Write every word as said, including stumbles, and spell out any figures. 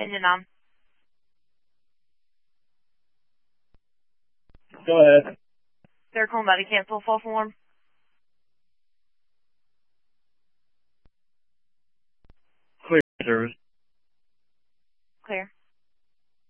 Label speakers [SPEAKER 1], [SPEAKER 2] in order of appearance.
[SPEAKER 1] Engine on.
[SPEAKER 2] Go ahead.
[SPEAKER 1] They're calling about a cancel false alarm.
[SPEAKER 2] Clear service.